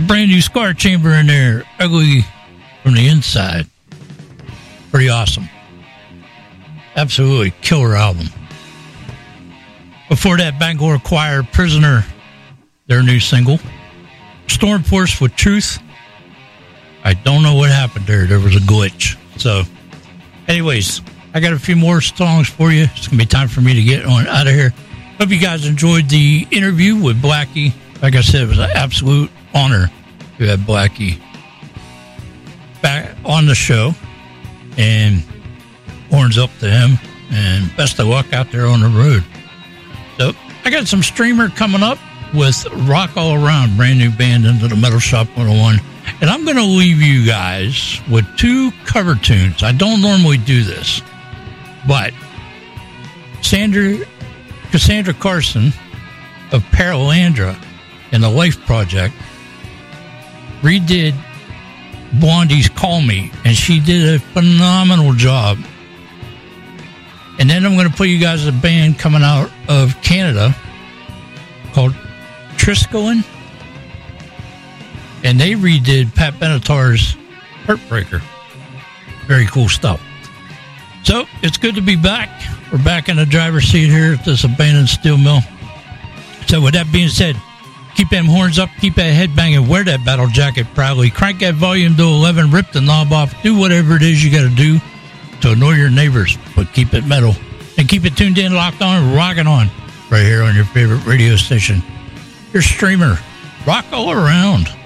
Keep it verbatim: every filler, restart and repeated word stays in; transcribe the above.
brand new Scar Chamber in there. Ugly from the inside. Pretty awesome. Absolutely killer album. Before that, Bangor Choir, Prisoner, their new single. Storm Force with Truth. I don't know what happened there. There was a glitch. So, anyways, I got a few more songs for you. It's going to be time for me to get on out of here. Hope you guys enjoyed the interview with Blackie. Like I said, it was an absolute honor to have Blackie back on the show. And horns up to him. And best of luck out there on the road. So, I got some streamer coming up with Rock All Around, brand new band into the Metal Shop one oh one. And I'm going to leave you guys with two cover tunes. I don't normally do this, but Sandra, Cassandra Carson of Paralandra and the Life Project redid Blondie's Call Me, and she did a phenomenal job. And then I'm going to put you guys a band coming out of Canada called Triskelion, and they redid Pat Benatar's Heartbreaker. Very cool stuff. So it's good to be back. We're back in the driver's seat here at this abandoned steel mill. So with that being said, keep them horns up, keep that head banging, wear that battle jacket proudly, crank that volume to eleven, rip the knob off, do whatever it is you got to do to annoy your neighbors, but keep it metal. And keep it tuned in, locked on, rocking on, right here on your favorite radio station. Your streamer, Rock All Around.